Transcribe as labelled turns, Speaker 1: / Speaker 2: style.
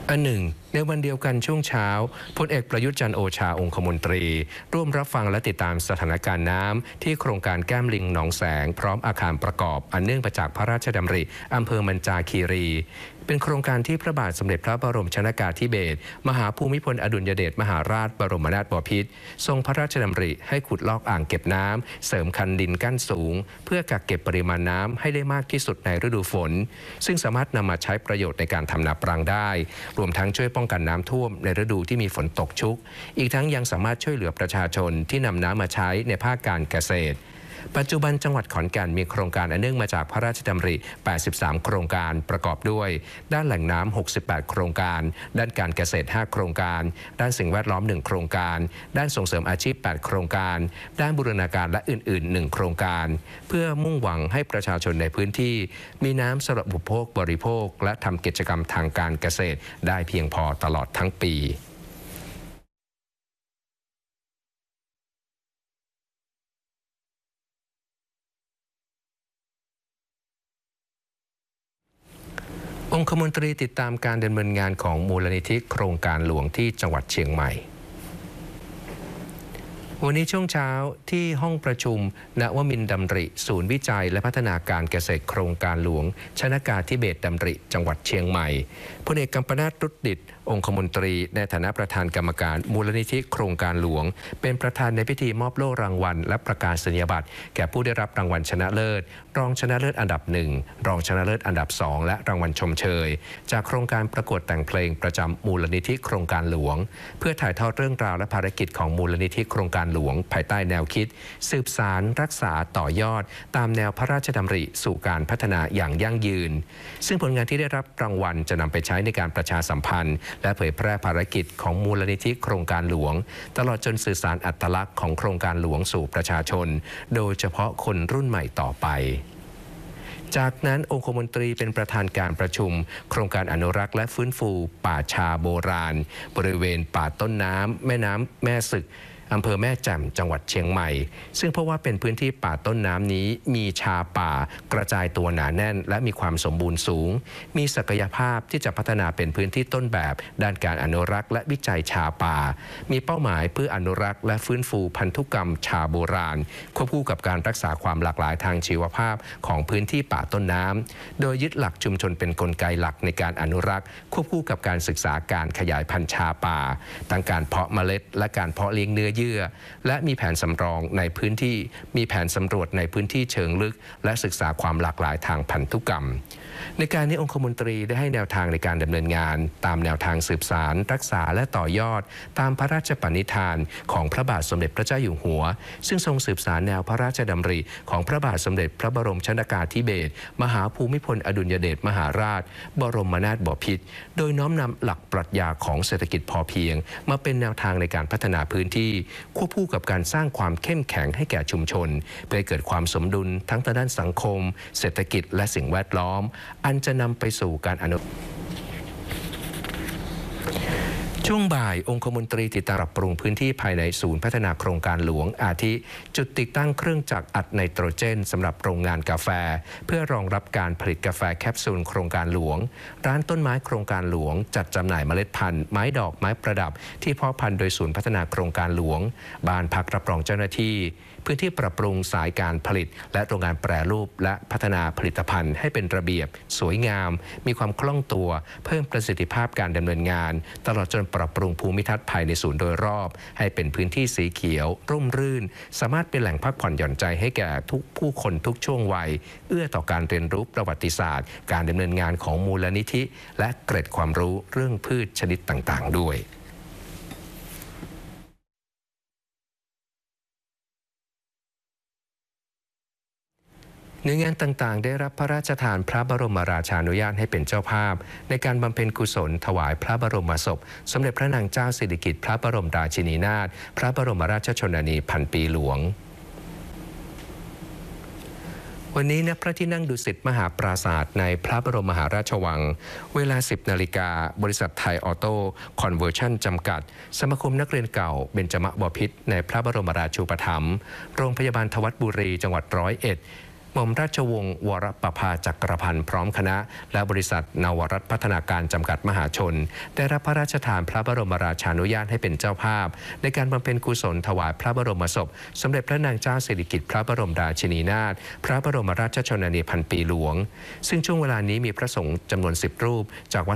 Speaker 1: อันหนึ่งในวันเดียวกันช่วงเช้าพลเอกประยุทธ์จันทร์โอชาองคมนตรีร่วมรับฟังและติดตามสถานการณ์น้ำที่โครงการแก้มลิงหนองแสงพร้อมอาคารประกอบอันเนื่องมาจากพระราชดำริอำเภอมัญจาคีรีเป็นโครงการที่พระบาทสมเด็จพระบรมชนกาธิเบศรมหาภูมิพลอดุลยเดชมหาราชบรมนาถบพิตรทรงพระราชดำริให้ขุดลอกอ่างเก็บน้ำเสริมคันดินกั้นสูงเพื่อกักเก็บปริมาณน้ำให้ได้มากที่สุดในฤดูฝนซึ่งสามารถนำมาใช้ประโยชน์ในการทำนาปรังได้รวมทั้งช่วยป้องกันน้ำท่วมในฤดูที่มีฝนตกชุกอีกทั้งยังสามารถช่วยเหลือประชาชนที่นำน้ำมาใช้ในภาคการเกษตรปัจจุบันจังหวัดขอนแก่นมีโครงการอันเนื่องมาจากพระราชดำริ 83 โครงการประกอบด้วยด้านแหล่งน้ำ 68 โครงการด้านการเกษตร 5 โครงการด้านสิ่งแวดล้อม 1 โครงการด้านส่งเสริมอาชีพ 8 โครงการด้านบูรณาการและอื่น ๆ 1 โครงการเพื่อมุ่งหวังให้ประชาชนในพื้นที่มีน้ำสำหรับอุปโภคบริโภคและทำกิจกรรมทางการเกษตรได้เพียงพอตลอดทั้งปีองคมนตรีติดตามการดำเนินงานของมูลนิธิโครงการหลวงที่จังหวัดเชียงใหม่วันนี้ช่วงเช้าที่ห้องประชุมณวมินทร์ดำริศูนย์วิจัยและพัฒนาการเกษตรโครงการหลวงชนกาธิเบศรดำริจังหวัดเชียงใหม่พลเอกกัมปนาท รุตดิษฐ์องคมนตรีในฐานะประธานกรรมการมูลนิธิโครงการหลวงเป็นประธานในพิธีมอบโล่รางวัลและประกาศนียบัตรแก่ผู้ได้รับรางวัลชนะเลิศรองชนะเลิศอันดับ1รองชนะเลิศอันดับ2และรางวัลชมเชยจากโครงการประกวดแต่งเพลงประจำมูลนิธิโครงการหลวงเพื่อถ่ายทอดเรื่องราวและภารกิจของมูลนิธิโครงการหลวงภายใต้แนวคิดสืบสานรักษาต่อยอดตามแนวพระราชดำริสู่การพัฒนาอย่างยั่งยืนซึ่งผลงานที่ได้รับรางวัลจะนำไปใช้ในการประชาสัมพันธ์และเผยแพร่ภารกิจของมูลนิธิโครงการหลวงตลอดจนสื่อสารอัตลักษณ์ของโครงการหลวงสู่ประชาชนโดยเฉพาะคนรุ่นใหม่ต่อไปจากนั้นองคมนตรีเป็นประธานการประชุมโครงการอนุรักษ์และฟื้นฟูป่าชาโบราณบริเวณป่าต้นน้ำแม่น้ำแม่สึกอำเภอแม่แจ่มจังหวัดเชียงใหม่ซึ่งเพราะว่าเป็นพื้นที่ป่าต้นน้ำนี้มีชาป่ากระจายตัวหนาแน่นและมีความสมบูรณ์สูงมีศักยภาพที่จะพัฒนาเป็นพื้นที่ต้นแบบด้านการอนุรักษ์และวิจัยชาป่ามีเป้าหมายเพื่ออนุรักษ์และฟื้นฟูพันธุกรรมชาโบราณควบคู่กับการรักษาความหลากหลายทางชีวภาพของพื้นที่ป่าต้นน้ำโดยยึดหลักชุมชนเป็นกลไกหลักในการอนุรักษ์ควบคู่กับการศึกษาการขยายพันธุ์ชาป่าทั้งการเพาะเมล็ดและการเพาะเลี้ยงเนื้อเยื่อและมีแผนสำรองในพื้นที่มีแผนสำรวจในพื้นที่เชิงลึกและศึกษาความหลากหลายทางพันธุกรรมในการนี้องคมนตรีได้ให้แนวทางในการดำเนินงานตามแนวทางสืบสานรักษาและต่อยอดตามพระราชปณิธานของพระบาทสมเด็จพระเจ้าอยู่หัวซึ่งทรงสืบสานแนวพระราชดำริของพระบาทสมเด็จพระบรมชนกาธิเบศรมหาภูมิพลอดุลยเดชมหาราชบรมนาถบพิตรโดยน้อมนำหลักปรัชญาของเศรษฐกิจพอเพียงมาเป็นแนวทางในการพัฒนาพื้นที่ควบคู่กับการสร้างความเข้มแข็งให้แก่ชุมชนเพื่อให้เกิดความสมดุลทั้งทางด้านสังคมเศรษฐกิจและสิ่งแวดล้อมอันจะนำไปสู่การอนุช่วงบ่ายองคมนตรีติดตามปรับปรุงพื้นที่ภายในศูนย์พัฒนาโครงการหลวงอาทิจุดติดตั้งเครื่องจักรอัดไนโตรเจนสำหรับโรงงานกาแฟเพื่อรองรับการผลิตกาแฟแคปซูลโครงการหลวงร้านต้นไม้โครงการหลวงจัดจำหน่ายเมล็ดพันธุ์ไม้ดอกไม้ประดับที่เพาะพันธุ์โดยศูนย์พัฒนาโครงการหลวงบ้านพักรับรองเจ้าหน้าที่พื้นที่ปรับปรุงสายการผลิตและโรงงานแปรรูปและพัฒนาผลิตภัณฑ์ให้เป็นระเบียบสวยงามมีความคล่องตัวเพิ่มประสิทธิภาพการดำเนินงานตลอดจนปรับปรุงภูมิทัศน์ภายในศูนย์โดยรอบให้เป็นพื้นที่สีเขียวร่มรื่นสามารถเป็นแหล่งพักผ่อนหย่อนใจให้แก่ทุกผู้คนทุกช่วงวัยเอื้อต่อการเรียนรู้ประวัติศาสตร์การดำเนินงานของมูลนิธิและเกร็ดความรู้เรื่องพืชชนิดต่างๆด้วยหน่วยงานต่างๆได้รับพระราชทานพระบรมราชานุญาตให้เป็นเจ้าภาพในการบำเพ็ญกุศลถวายพระบรมศพสมเด็จพระนางเจ้าสิริกิติ์พระบรมราชินีนาถพระบรมราชชนนีพันปีหลวงวันนี้ณพระที่นั่งดุสิตมหาปราสาทในพระบรมมหาราชวังเวลา 10 นาฬิกาบริษัทไทยออโต้คอนเวอร์ชั่นจำกัดสมาคมนักเรียนเก่าเบญจมบพิตรในพระบรมราชูปถัมภ์โรงพยาบาลทวัดบุรีจังหวัด101 หม่อมราชวงศ์วรประภาจักรพันธ์พร้อมคณะและบริษัทนวรัตน์พัฒนาการจำกัดมหาชนได้รับพระราชทานพระบรมราชานุญาตให้เป็นเจ้าภาพในการบำเพ็ญกุศลถวายพระบรมศพสมเด็จพระนางเจ้าสิริกิติ์พระบรมราชินีนาถพระบรมราชชนนีพันปีหลวงซึ่งช่วงเวลานี้มีพระสงฆ์จำนวน10 รูปจากวัด